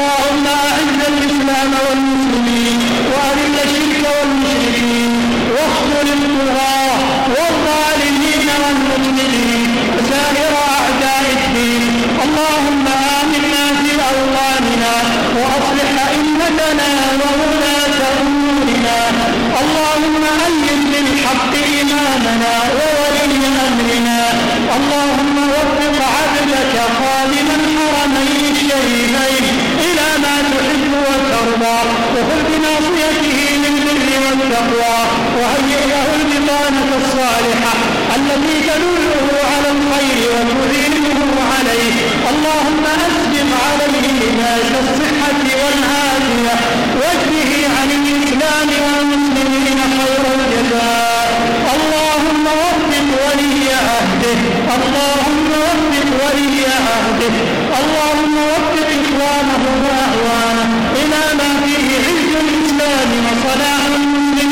اللهم أعز الإسلام والمسلمين وأذل الشرك والمشركين واخذل الطغاة والظالمين والمبتدعين وسائر أعداء الدين. اللهم آمنا في أوطاننا وأصلح أئمتنا وولاة أمورنا. اللهم أيد بالحق إمامنا وولي أمرنا. اللهم وفق عبدك خادم الحرمين الشريفين إلى ما تحب وترضى، وخذ بناصيته للبر والتقوى، وهيئ له البطانة الصالحة التي تدله على الخير وتعينه عليه. اللهم أسبغ عليه لباس